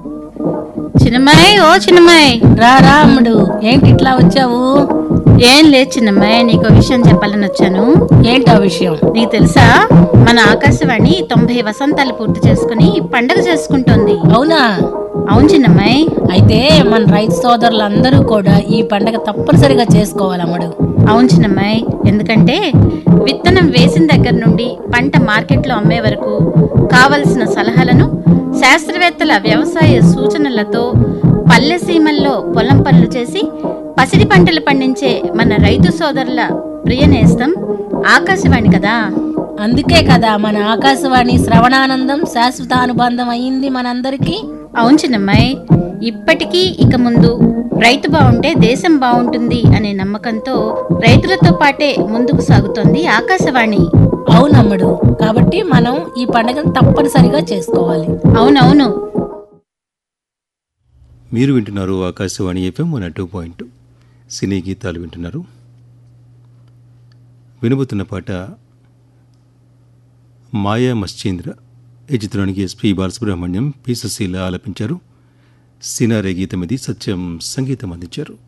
చిన్నమ్మాయి, ఓ చిన్నమ్మాయి, రా రా అమ్ముడు, ఏంటి ఇట్లా వచ్చావు? ఏం లేదు చిన్నమ్మాయి, నీకు విషయం చెప్పాలని వచ్చాను. ఏంటి ఆ విషయం? నీకు తెలుసా, మన ఆకాశవాణి 90 వసంతాలు పూర్తి చేసుకుని పండగ చేసుకుంటోంది. అవునా? అవును చిన్నమ్మాయి. అయితే మన రైతు సోదరులందరూ కూడా ఈ పండగ తప్పనిసరిగా చేసుకోవాలి అమ్ముడు. అవును చిన్నమ్మాయి, ఎందుకంటే విత్తనం వేసిన దగ్గర నుండి పంట మార్కెట్లో అమ్మే వరకు కావలసిన సలహాలను శాస్త్రవేత్తల వ్యవసాయ సూచనలతో పల్లె సీమల్లో పొలం పనులు చేసి పసిడి పంటలు పండించే మన రైతు సోదరుల ప్రియనేస్తం ఆకాశవాణి కదా. అందుకే కదా మన ఆకాశవాణి శ్రవణానందం శాశ్వత అనుబంధం అయ్యింది మనందరికీ. అవును చిన్నమ్మాయి, ఇప్పటికీ ఇక ముందు రైతు బాగుంటే దేశం బాగుంటుంది అనే నమ్మకంతో రైతులతో పాటే ముందుకు సాగుతోంది ఆకాశవాణి. అవునమ్ముడు, కాబట్టి మనం ఈ పండుగను తప్పనిసరిగా చేసుకోవాలి. అవునవును. మీరు వింటున్నారు ఆకాశవాణి FM 102.2 సినీ గీతాలు వింటున్నారు. వినబోతున్న పాట మాయా మశ్చీంద్ర. ఈ చిత్రానికి ఎస్పి బాలసుబ్రహ్మణ్యం, పి సుశీల ఆలపించారు. సినారే గీతం ఇది, సత్యం సంగీతం అందించారు.